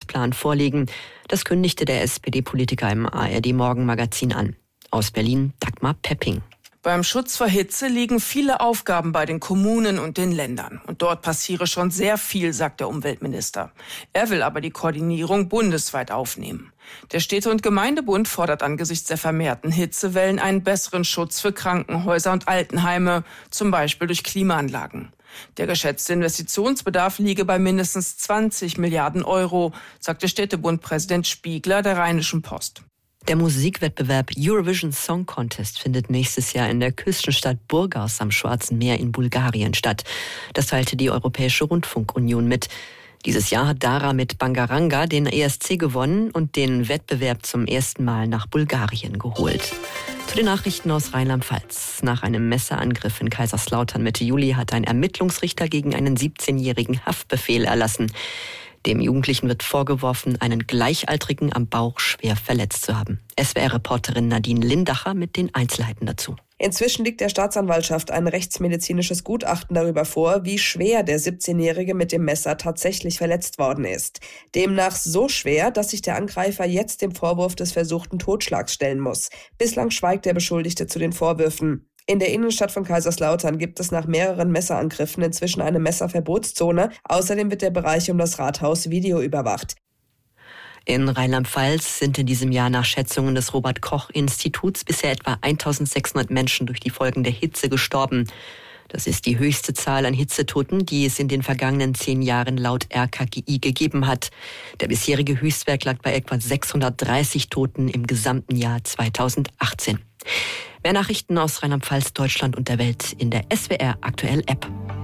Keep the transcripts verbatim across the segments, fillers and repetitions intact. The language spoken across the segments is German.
Schutzplan vorlegen. Das kündigte der S P D-Politiker im A R D-Morgenmagazin an. Aus Berlin Dagmar Pepping. Beim Schutz vor Hitze liegen viele Aufgaben bei den Kommunen und den Ländern. Und dort passiere schon sehr viel, sagt der Umweltminister. Er will aber die Koordinierung bundesweit aufnehmen. Der Städte- und Gemeindebund fordert angesichts der vermehrten Hitzewellen einen besseren Schutz für Krankenhäuser und Altenheime, zum Beispiel durch Klimaanlagen. Der geschätzte Investitionsbedarf liege bei mindestens zwanzig Milliarden Euro, sagte Städtebund-Präsident Spiegler der Rheinischen Post. Der Musikwettbewerb Eurovision Song Contest findet nächstes Jahr in der Küstenstadt Burgas am Schwarzen Meer in Bulgarien statt. Das teilte die Europäische Rundfunkunion mit. Dieses Jahr hat Dara mit Bangaranga den E S C gewonnen und den Wettbewerb zum ersten Mal nach Bulgarien geholt. Zu den Nachrichten aus Rheinland-Pfalz. Nach einem Messerangriff in Kaiserslautern Mitte Juli hat ein Ermittlungsrichter gegen einen siebzehnjährigen Haftbefehl erlassen. Dem Jugendlichen wird vorgeworfen, einen Gleichaltrigen am Bauch schwer verletzt zu haben. S W R-Reporterin Nadine Lindacher mit den Einzelheiten dazu. Inzwischen liegt der Staatsanwaltschaft ein rechtsmedizinisches Gutachten darüber vor, wie schwer der siebzehnjährige mit dem Messer tatsächlich verletzt worden ist. Demnach so schwer, dass sich der Angreifer jetzt dem Vorwurf des versuchten Totschlags stellen muss. Bislang schweigt der Beschuldigte zu den Vorwürfen. In der Innenstadt von Kaiserslautern gibt es nach mehreren Messerangriffen inzwischen eine Messerverbotszone. Außerdem wird der Bereich um das Rathaus videoüberwacht. In Rheinland-Pfalz sind in diesem Jahr nach Schätzungen des Robert-Koch-Instituts bisher etwa eintausendsechshundert Menschen durch die Folgen der Hitze gestorben. Das ist die höchste Zahl an Hitzetoten, die es in den vergangenen zehn Jahren laut R K G I gegeben hat. Der bisherige Höchstwert lag bei etwa sechshundertdreißig Toten im gesamten Jahr zweitausendachtzehn. Mehr Nachrichten aus Rheinland-Pfalz, Deutschland und der Welt in der S W R Aktuell App.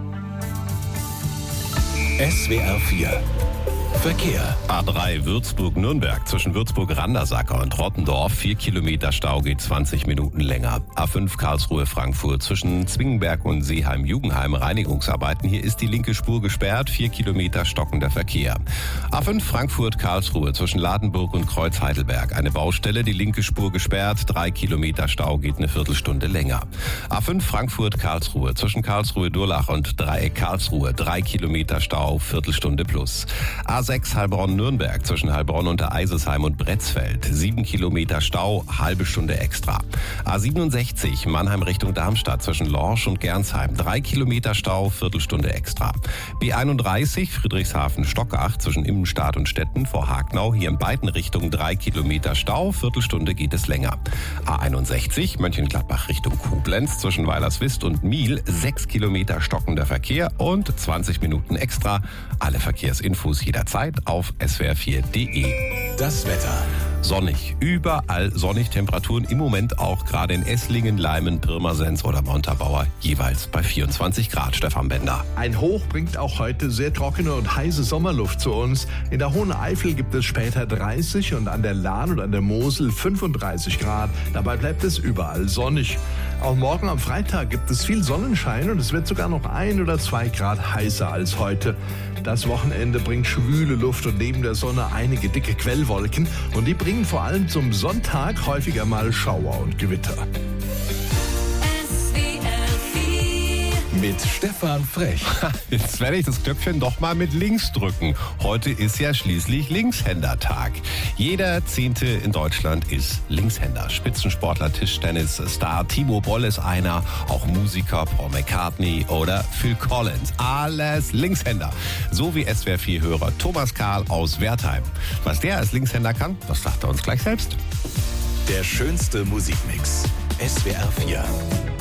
S W R vier Verkehr. A drei Würzburg-Nürnberg zwischen Würzburg-Randersacker und Rottendorf. Vier Kilometer Stau geht zwanzig Minuten länger. A fünf Karlsruhe-Frankfurt zwischen Zwingenberg und Seeheim-Jugendheim Reinigungsarbeiten. Hier ist die linke Spur gesperrt. Vier Kilometer stockender Verkehr. A fünf Frankfurt-Karlsruhe zwischen Ladenburg und Kreuz-Heidelberg. Eine Baustelle, die linke Spur gesperrt. Drei Kilometer Stau geht eine Viertelstunde länger. A fünf Frankfurt-Karlsruhe zwischen Karlsruhe-Durlach und Dreieck Karlsruhe. Drei Kilometer Stau, Viertelstunde plus. A sechs Heilbronn-Nürnberg zwischen Heilbronn und der Eisesheim und Bretzfeld. Sieben Kilometer Stau, halbe Stunde extra. A siebenundsechzig Mannheim Richtung Darmstadt zwischen Lorsch und Gernsheim. Drei Kilometer Stau, Viertelstunde extra. B einunddreißig Friedrichshafen-Stockach zwischen Immenstadt und Stetten vor Hagnau. Hier in beiden Richtungen drei Kilometer Stau, Viertelstunde geht es länger. A einundsechzig Mönchengladbach Richtung Koblenz zwischen Weilerswist und Miel. Sechs Kilometer stockender Verkehr und zwanzig Minuten extra. Alle Verkehrsinfos jederzeit auf S W R vier Punkt de. Das Wetter. Sonnig, überall sonnig, Temperaturen im Moment auch gerade in Esslingen, Leimen, Pirmasens oder Montabaur jeweils bei vierundzwanzig Grad. Stefan Bender. Ein Hoch bringt auch heute sehr trockene und heiße Sommerluft zu uns. In der Hohen Eifel gibt es später dreißig und an der Lahn und an der Mosel fünfunddreißig Grad. Dabei bleibt es überall sonnig. Auch morgen am Freitag gibt es viel Sonnenschein und es wird sogar noch ein oder zwei Grad heißer als heute. Das Wochenende bringt schwüle Luft und neben der Sonne einige dicke Quellwolken und die bringen vor allem zum Sonntag häufiger mal Schauer und Gewitter. Mit Stefan Frech. Jetzt werde ich das Knöpfchen doch mal mit links drücken. Heute ist ja schließlich Linkshändertag. Jeder Zehnte in Deutschland ist Linkshänder. Spitzensportler, Tischtennis-Star Timo Boll ist einer. Auch Musiker Paul McCartney oder Phil Collins. Alles Linkshänder. So wie S W R vier-Hörer Thomas Karl aus Wertheim. Was der als Linkshänder kann, das sagt er uns gleich selbst. Der schönste Musikmix. S W R vier.